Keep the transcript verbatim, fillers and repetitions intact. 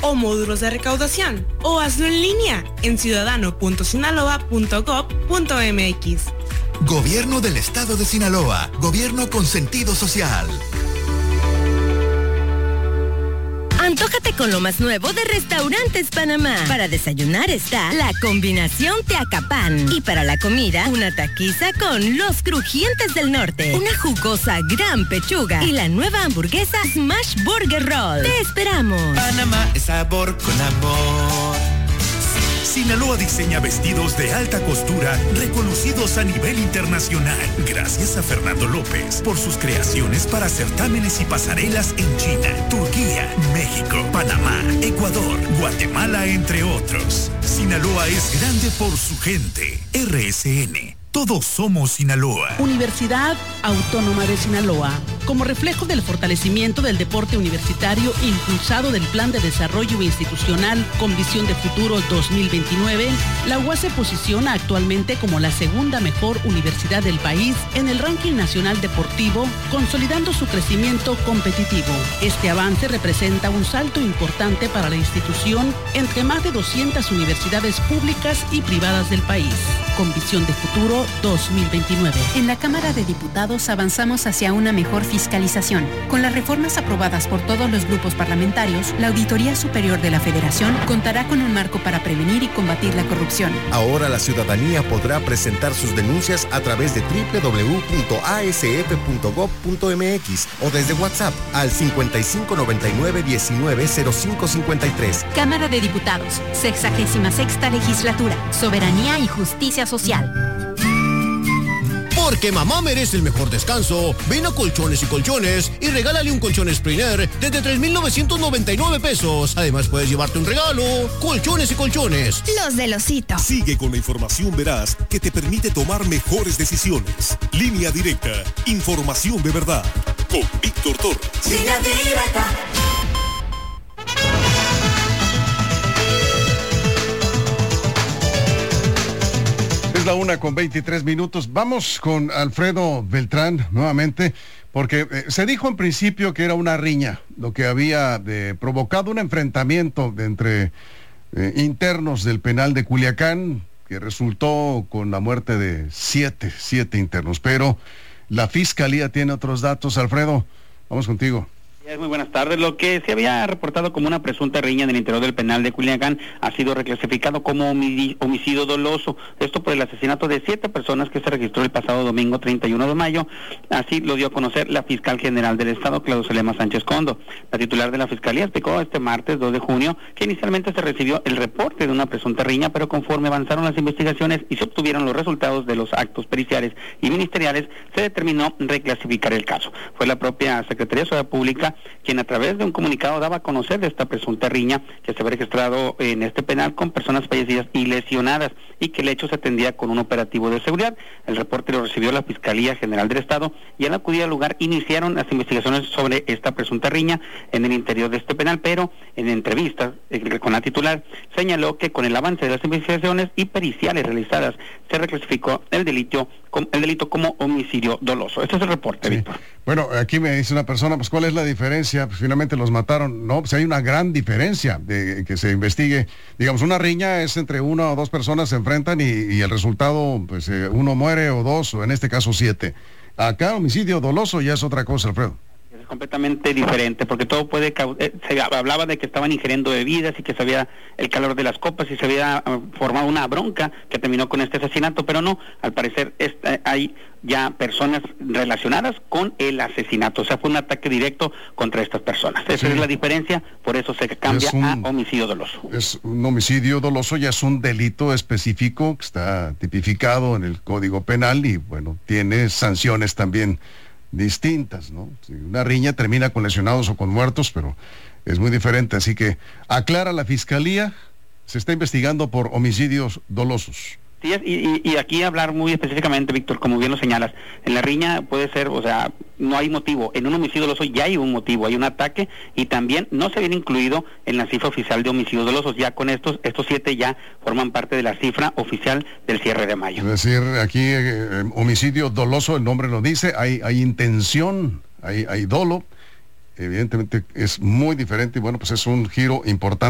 o módulos de recaudación, o hazlo en línea en ciudadano punto sinaloa punto gob punto mx. Gobierno del Estado de Sinaloa, gobierno con sentido social. Antójate con lo más nuevo de Restaurantes Panamá. Para desayunar está la combinación Teacapán. Y para la comida, una taquiza con los crujientes del norte, una jugosa gran pechuga y la nueva hamburguesa Smash Burger Roll. ¡Te esperamos! Panamá es sabor con amor. Sinaloa diseña vestidos de alta costura reconocidos a nivel internacional. Gracias a Fernando López por sus creaciones para certámenes y pasarelas en China, Turquía, México, Panamá, Ecuador, Guatemala, entre otros. Sinaloa es grande por su gente. R S N. Todos somos Sinaloa. Universidad Autónoma de Sinaloa. Como reflejo del fortalecimiento del deporte universitario impulsado del Plan de Desarrollo Institucional con Visión de Futuro dos mil veintinueve, la U A S se posiciona actualmente como la segunda mejor universidad del país en el ranking nacional deportivo, consolidando su crecimiento competitivo. Este avance representa un salto importante para la institución entre más de doscientas universidades públicas y privadas del país. Con Visión de Futuro dos mil veintinueve. En la Cámara de Diputados avanzamos hacia una mejor fiscalización. Con las reformas aprobadas por todos los grupos parlamentarios, la Auditoría Superior de la Federación contará con un marco para prevenir y combatir la corrupción. Ahora la ciudadanía podrá presentar sus denuncias a través de doble u doble u doble u punto a s f punto gob punto m x o desde WhatsApp al cincuenta y cinco noventa y nueve diecinueve cero cinco cincuenta y tres. Cámara de Diputados, sexagésima sexta legislatura, soberanía y justicia social. Porque mamá merece el mejor descanso, ven a Colchones y Colchones y regálale un colchón Springer desde tres mil novecientos noventa y nueve pesos. Además puedes llevarte un regalo. Colchones y Colchones. Los del Osito. Sigue con la información veraz que te permite tomar mejores decisiones. Línea Directa. Información de verdad. Con Víctor Torres. Línea Directa. Es la una con veintitrés minutos. Vamos con Alfredo Beltrán nuevamente, porque eh, se dijo en principio que era una riña, lo que había eh, provocado un enfrentamiento de entre eh, internos del penal de Culiacán, que resultó con la muerte de siete, siete internos. Pero la Fiscalía tiene otros datos. Alfredo, vamos contigo. Muy buenas tardes. Lo que se había reportado como una presunta riña en el interior del penal de Culiacán ha sido reclasificado como homicidio doloso. Esto por el asesinato de siete personas que se registró el pasado domingo treinta y uno de mayo. Así lo dio a conocer la fiscal general del Estado, Claudio Zelema Sánchez Condo. La titular de la Fiscalía explicó este martes dos de junio que inicialmente se recibió el reporte de una presunta riña, pero conforme avanzaron las investigaciones y se obtuvieron los resultados de los actos periciales y ministeriales, se determinó reclasificar el caso. Fue la propia Secretaría de Seguridad Pública quien a través de un comunicado daba a conocer de esta presunta riña que se había registrado en este penal con personas fallecidas y lesionadas, y que el hecho se atendía con un operativo de seguridad. El reporte lo recibió la Fiscalía General del Estado y al acudir al lugar iniciaron las investigaciones sobre esta presunta riña en el interior de este penal, pero en entrevistas eh, con la titular señaló que con el avance de las investigaciones y periciales realizadas se reclasificó el delito, el delito como homicidio doloso. Este es el reporte, sí. Víctor. Bueno, aquí me dice una persona, pues ¿cuál es la diferencia? Pues finalmente los mataron. No, pues hay una gran diferencia de que se investigue. Digamos, una riña es entre una o dos personas se enfrentan y, y el resultado, pues eh, uno muere o dos, o en este caso siete. Acá homicidio doloso ya es otra cosa, Alfredo. Es completamente diferente, porque todo puede eh, se hablaba de que estaban ingiriendo bebidas y que se había el calor de las copas y se había uh, formado una bronca que terminó con este asesinato, pero no, al parecer este, hay ya personas relacionadas con el asesinato, o sea, fue un ataque directo contra estas personas. Esa sí es la diferencia, por eso se cambia un, a homicidio doloso. Es un homicidio doloso, ya es un delito específico que está tipificado en el Código Penal y bueno, tiene sanciones también distintas, ¿no? Si una riña termina con lesionados o con muertos, pero es muy diferente, así que aclara la Fiscalía, se está investigando por homicidios dolosos. Sí, y, y, y aquí hablar muy específicamente, Víctor, como bien lo señalas, en la riña puede ser, o sea, no hay motivo, en un homicidio doloso ya hay un motivo, hay un ataque, y también no se viene incluido en la cifra oficial de homicidios dolosos. Ya con estos, estos siete ya forman parte de la cifra oficial del cierre de mayo. Es decir, aquí eh, homicidio doloso, el nombre lo dice, hay, hay intención, hay, hay dolo, evidentemente es muy diferente, y bueno, pues es un giro importante.